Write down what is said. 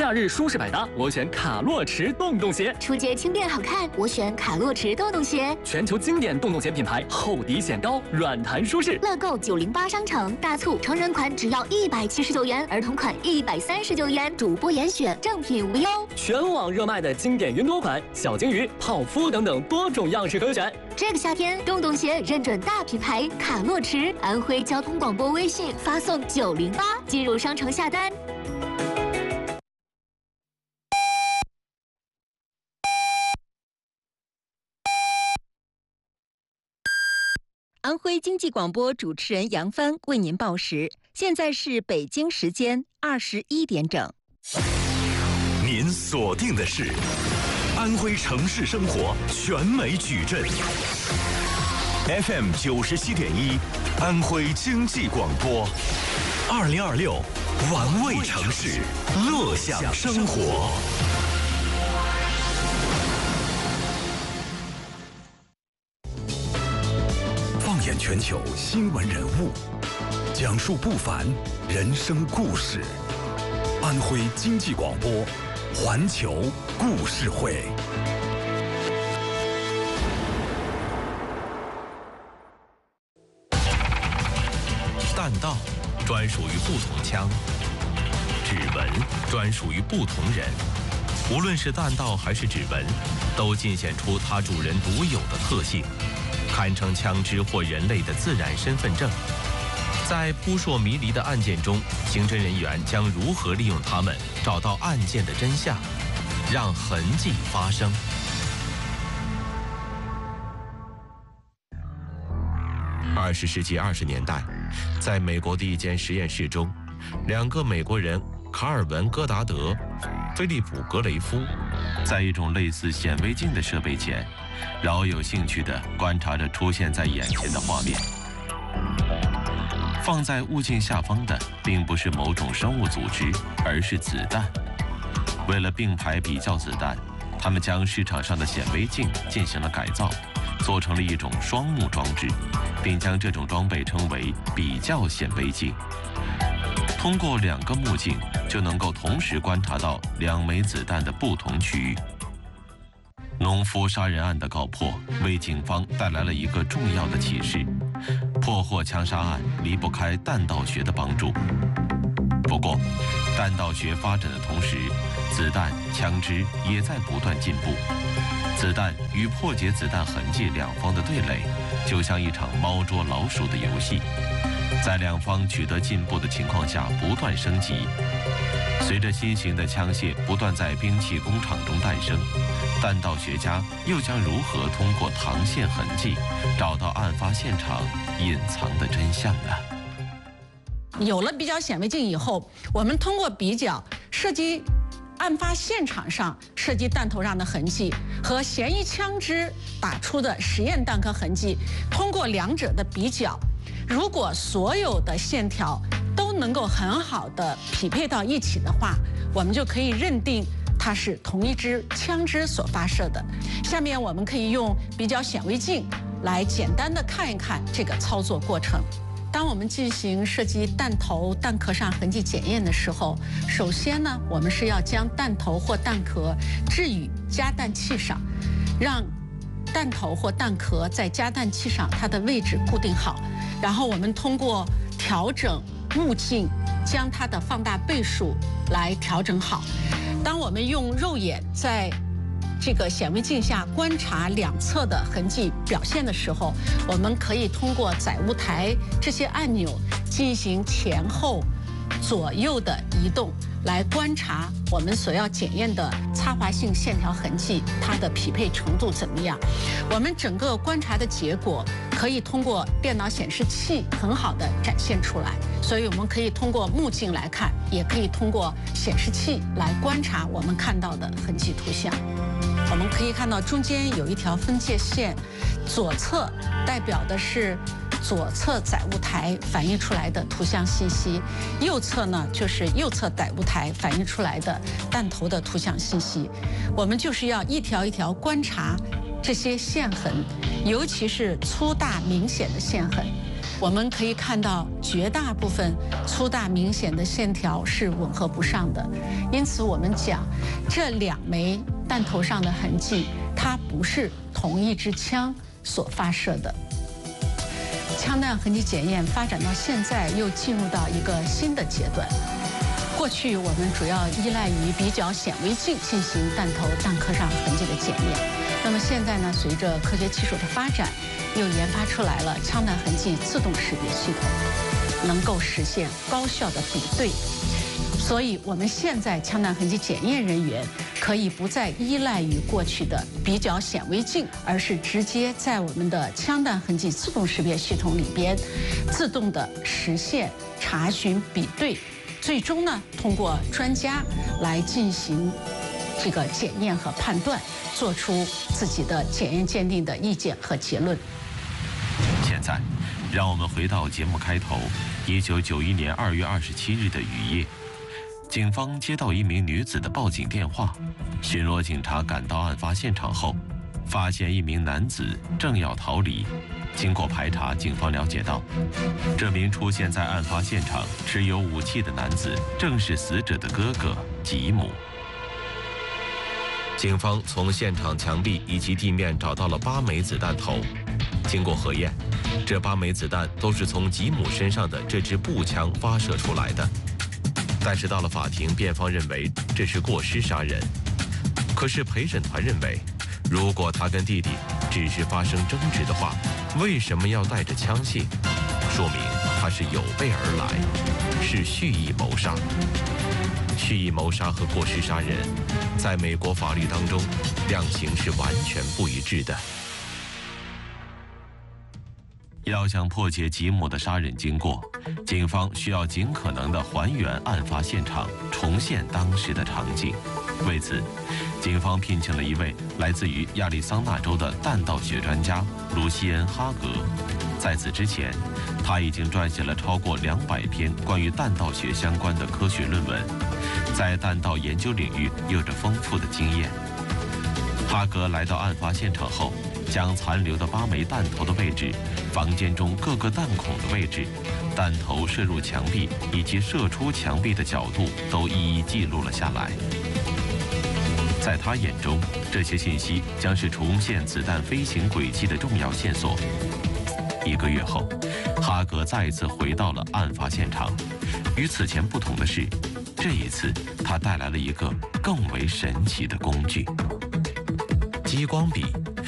夏日舒适百搭，我选卡洛驰洞洞鞋。 出街轻便好看，我选卡洛驰洞洞鞋。 全球经典洞洞鞋品牌，厚底显高，软弹舒适。 乐购908商城大促，成人款只要179元，儿童款139元，主播严选，正品无忧。 全网热卖的经典云朵款、小金鱼、泡芙等等多种样式可选。 这个夏天，洞洞鞋认准大品牌卡洛驰，安徽交通广播微信发送908进入商城下单。 安徽经济广播主持人杨帆为您报时，现在是北京时间21点整。 您锁定的是安徽城市生活全美矩阵 FM 97.1，安徽经济广播，2026玩味城市，乐享生活。放眼全球新闻人物，讲述不凡人生故事。安徽经济广播，环球故事会。弹道专属于不同腔，指纹专属于不同人。无论是弹道还是指纹，都尽显出它主人独有的特性，堪称枪支或人类的自然身份证。在扑朔迷离的案件中，刑侦人员将如何利用它们找到案件的真相，让痕迹发生？20世纪20年代，在美国的一间实验室中，2个美国人卡尔文·戈达德、菲利普·格雷夫，在一种类似显微镜的设备前，饶有兴趣地观察着出现在眼前的画面。放在物镜下方的并不是某种生物组织，而是子弹。为了并排比较子弹，他们将市场上的显微镜进行了改造，做成了一种双目装置，并将这种装备称为比较显微镜。通过2个目镜，就能够同时观察到2枚子弹的不同区域。农夫杀人案的告破为警方带来了一个重要的启示：破获枪杀案离不开弹道学的帮助。不过，弹道学发展的同时，子弹、枪支也在不断进步。子弹与破解子弹痕迹2方的对垒，就像一场猫捉老鼠的游戏，在2方取得进步的情况下不断升级。随着新型的枪械不断在兵器工厂中诞生，弹道学家又将如何通过膛线痕迹找到案发现场隐藏的真相呢？ 有了比较显微镜以后，我们通过比较射击案发现场上射击弹头上的痕迹和嫌疑枪支打出的实验弹壳痕迹，通过2者的比较，如果所有的线条都能够很好的匹配到一起的话，我们就可以认定它是同一支枪支所发射的。下面我们可以用比较显微镜来简单的看一看这个操作过程。当我们进行射击弹头、弹壳上痕迹检验的时候，首先呢，我们是要将弹头或弹壳置于夹弹器上，让弹头或弹壳在夹弹器上它的位置固定好，然后我们通过调整目镜将它的放大倍数来调整好。当我们用肉眼在这个显微镜下观察2侧的痕迹表现的时候，我们可以通过载物台这些按钮进行前后左右的移动，来观察我们所要检验的擦滑性线条痕迹它的匹配程度怎么样。我们整个观察的结果可以通过电脑显示器很好的展现出来，所以我们可以通过目镜来看，也可以通过显示器来观察我们看到的痕迹图像。我们可以看到中间有一条分界线，左侧代表的是左侧载物台反映出来的图像信息，右侧呢就是右侧载物台反映出来的弹头的图像信息。我们就是要一条一条观察这些线痕，尤其是粗大明显的线痕。 我们可以看到绝大部分粗大明显的线条是吻合不上的，因此我们讲这2枚弹头上的痕迹，它不是同一支枪所发射的。枪弹痕迹检验发展到现在，又进入到一个新的阶段。过去我们主要依赖于比较显微镜进行弹头弹壳上痕迹的检验。那么现在呢，随着科学技术的发展，又研发出来了枪弹痕迹自动识别系统，能够实现高效的比对。所以，我们现在枪弹痕迹检验人员可以不再依赖于过去的比较显微镜，而是直接在我们的枪弹痕迹自动识别系统里边，自动的实现查询比对，最终呢，通过专家来进行这个检验和判断，做出自己的检验鉴定的意见和结论。 现在，让我们回到节目开头，1991年2月27日的雨夜。警方接到一名女子的报警电话，巡逻警察赶到案发现场后，发现一名男子正要逃离。经过排查，警方了解到，这名出现在案发现场持有武器的男子，正是死者的哥哥吉姆。警方从现场墙壁以及地面找到了8枚子弹头，经过核验，这8枚子弹都是从吉姆身上的这支步枪发射出来的。但是到了法庭，辩方认为这是过失杀人。可是陪审团认为，如果他跟弟弟只是发生争执的话，为什么要带着枪械？说明他是有备而来，是蓄意谋杀。蓄意谋杀和过失杀人，在美国法律当中，量刑是完全不一致的。要想破解吉姆的杀人经过，警方需要尽可能地还原案发现场，重现当时的场景。为此，警方聘请了一位来自于亚利桑那州的弹道学专家卢西恩·哈格。在此之前，他已经撰写了超过200篇关于弹道学相关的科学论文，在弹道研究领域有着丰富的经验。哈格来到案发现场后，将残留的8枚弹头的位置、房间中各个弹孔的位置、弹头射入墙壁以及射出墙壁的角度都一一记录了下来。在他眼中，这些信息将是重现子弹飞行轨迹的重要线索。1个月后，哈格再次回到了案发现场。与此前不同的是，这一次他带来了一个更为神奇的工具——激光笔。